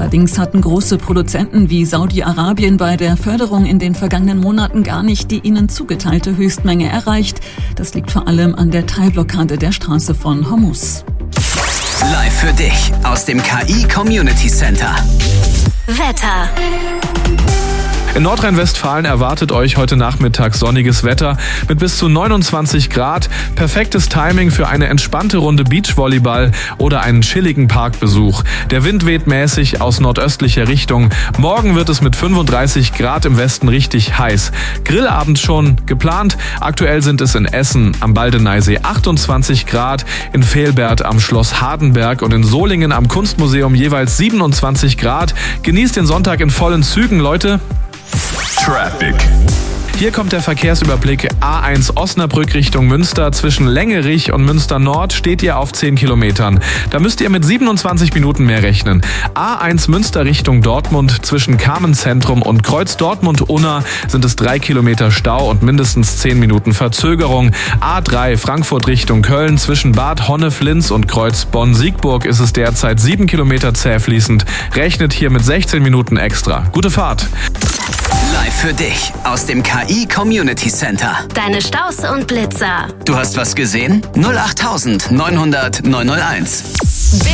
Allerdings hatten große Produzenten wie Saudi-Arabien bei der Förderung in den vergangenen Monaten gar nicht die ihnen zugeteilte Höchstmenge erreicht. Das liegt vor allem an der Teilblockade der Straße von Hormuz. Live für dich aus dem KI Community Center. Wetter. In Nordrhein-Westfalen erwartet euch heute Nachmittag sonniges Wetter mit bis zu 29 Grad. Perfektes Timing für eine entspannte Runde Beachvolleyball oder einen chilligen Parkbesuch. Der Wind weht mäßig aus nordöstlicher Richtung. Morgen wird es mit 35 Grad im Westen richtig heiß. Grillabend schon geplant. Aktuell sind es in Essen am Baldeneysee 28 Grad, in Velbert am Schloss Hardenberg und in Solingen am Kunstmuseum jeweils 27 Grad. Genießt den Sonntag in vollen Zügen, Leute. Traffic. Hier kommt der Verkehrsüberblick. A1 Osnabrück Richtung Münster. Zwischen Längerich und Münster Nord steht ihr auf 10 Kilometern. Da müsst ihr mit 27 Minuten mehr rechnen. A1 Münster Richtung Dortmund. Zwischen Carmenzentrum und Kreuz Dortmund-Unna sind es 3 Kilometer Stau und mindestens 10 Minuten Verzögerung. A3 Frankfurt Richtung Köln. Zwischen Bad Honnef-Linz und Kreuz Bonn-Siegburg ist es derzeit 7 Kilometer zäh fließend. Rechnet hier mit 16 Minuten extra. Gute Fahrt. Live für dich aus dem KI Community Center. Deine Staus und Blitzer. Du hast was gesehen? 08900 901.